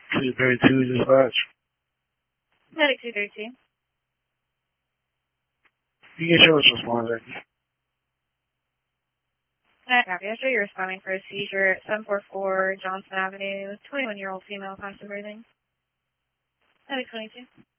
232 dispatch. Medic 232. You can show us response, Jackie. Copy. I show you're responding for a seizure at 744 Johnson Avenue, 21-year-old female, constant breathing. Medic 22.